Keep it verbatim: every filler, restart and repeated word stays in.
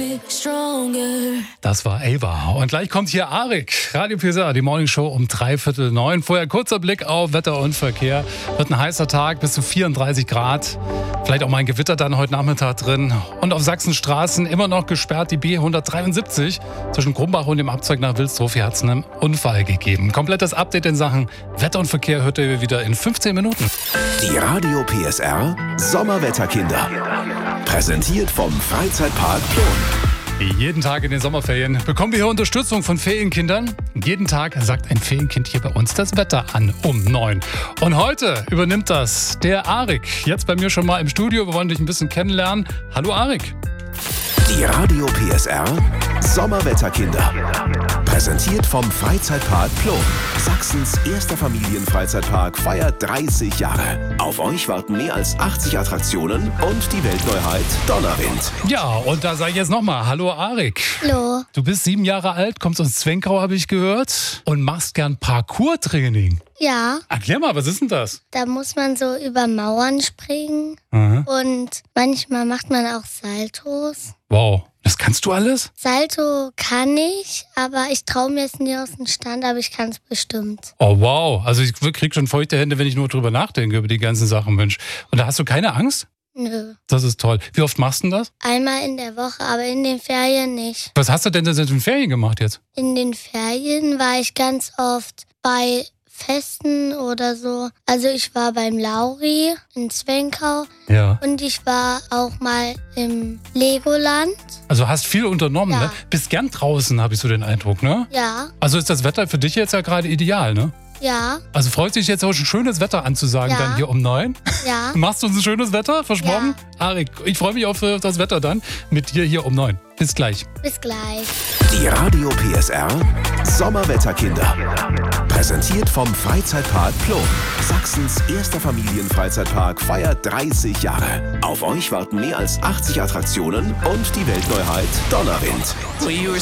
Das war Ava. Und gleich kommt hier Arik. Radio P S R, die Morningshow um dreiviertel neun. Vorher kurzer Blick auf Wetter und Verkehr. Wird ein heißer Tag, bis zu vierunddreißig Grad. Vielleicht auch mal ein Gewitter dann heute Nachmittag drin. Und auf Sachsenstraßen immer noch gesperrt die B hundertdreiundsiebzig. Zwischen Krumbach und dem Abzweig nach Wilsdorf hier hat es einen Unfall gegeben. Komplettes Update in Sachen Wetter und Verkehr hört ihr wieder in fünfzehn Minuten. Die Radio P S R Sommerwetterkinder. Präsentiert vom Freizeitpark Plon. Jeden Tag in den Sommerferien bekommen wir hier Unterstützung von Ferienkindern. Jeden Tag sagt ein Ferienkind hier bei uns das Wetter an um neun. Und heute übernimmt das der Arik. Jetzt bei mir schon mal im Studio. Wir wollen dich ein bisschen kennenlernen. Hallo Arik. Die Radio P S R Sommerwetterkinder. Präsentiert vom Freizeitpark Plon. Sachsens erster Familienfreizeitpark feiert dreißig Jahre. Auf euch warten mehr als achtzig Attraktionen und die Weltneuheit Donnerwind. Ja, und da sage ich jetzt nochmal, hallo Arik. Hallo. Du bist sieben Jahre alt, kommst aus Zwenkau, habe ich gehört, und machst gern Parkour-Training. Ja, Erklär mal, was ist denn das? da muss man so über Mauern springen Aha. und manchmal macht man auch Saltos. Wow, das kannst du alles? Salto kann ich, aber ich traue mir es nie aus dem Stand, aber ich kann es bestimmt. Oh wow, also ich krieg schon feuchte Hände, wenn ich nur drüber nachdenke, über die ganzen Sachen, Mensch. Und da hast du keine Angst? Nö. Das ist toll. Wie oft machst du denn das? Einmal in der Woche, aber in den Ferien nicht. Was hast du denn in den Ferien gemacht jetzt? In den Ferien war ich ganz oft bei Festen oder so. Also ich war beim Lauri in Zwenkau Ja. und ich war auch mal im Legoland. Also hast viel unternommen, Ja. ne? Bist gern draußen, habe ich so den Eindruck, ne? Ja, Also ist das Wetter für dich jetzt ja gerade ideal, ne? ja, Also freut dich jetzt auch schon schönes Wetter anzusagen, Ja. dann hier um neun. ja. Machst du uns ein schönes Wetter, versprochen? Arik, ich freue mich auf äh, das Wetter dann mit dir hier um neun. Bis gleich. Bis gleich. Die Radio P S R Sommerwetterkinder. Präsentiert vom Freizeitpark Plon. Sachsens erster Familienfreizeitpark feiert dreißig Jahre. Auf euch warten mehr als achtzig Attraktionen und die Weltneuheit Donnerwind. Well, you were